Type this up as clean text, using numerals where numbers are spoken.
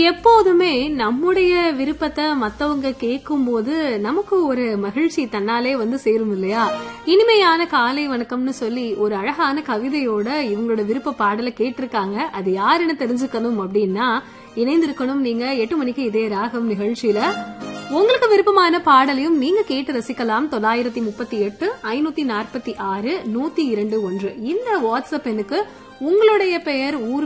எப்போதுமே நம்முடைய விருப்பத்தை மத்தவங்க கேட்கும் போது நமக்கு ஒரு மகிழ்ச்சி தன்னாலே வந்து சேரும் இல்லையா? இனிமையான காலை வணக்கம்னு சொல்லி ஒரு அழகான கவிதையோட இவங்களோட விருப்ப பாடலை கேட்டிருக்காங்க. அது யாருன்னு தெரிஞ்சுக்கணும் அப்படின்னா இணைந்திருக்கணும் நீங்க 8 மணிக்கு இதே ராகம் நிகழ்ச்சியில. உங்களுக்கு விருப்பமான பாடலையும் நீங்க கேட்டு ரசிக்கலாம். 938 546 1021 இந்த வாட்ஸ்அப் எண்ணுக்கு உங்களுடைய பெயர், ஊர்